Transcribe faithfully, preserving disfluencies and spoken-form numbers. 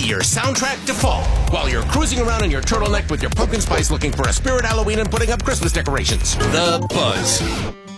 your soundtrack default while you're cruising around in your turtleneck with your pumpkin spice looking for a spirit Halloween and putting up Christmas decorations. The Buzz.